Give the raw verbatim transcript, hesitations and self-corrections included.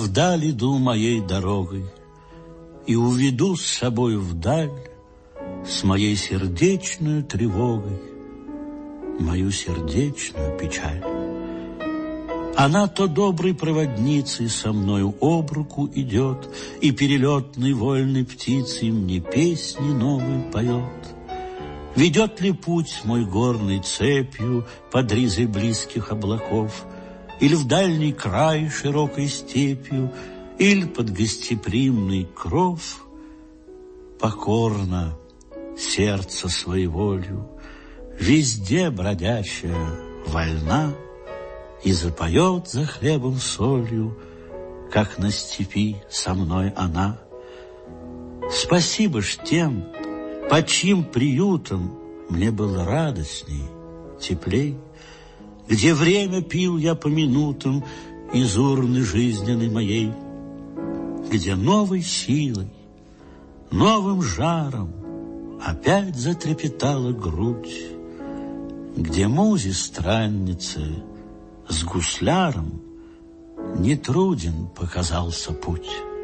вдаль иду моей дорогой и уведу с собой вдаль с моей сердечную тревогой мою сердечную печаль. Она то доброй проводницей со мною об руку идет, и перелетной вольной птицей мне песни новые поет. Ведет ли путь мой горной цепью под ризой близких облаков, или в дальний край широкой степью, или под гостеприимный кров, покорно сердце своеволью, везде бродящая вольна, и запоет за хлебом солью, как на степи со мной она. Спасибо ж тем, под чьим приютом мне было радостней, теплей, где время пил я по минутам из урны жизненной моей, где новой силой, новым жаром опять затрепетала грудь, где музе-страннице с гусляром нетруден показался путь.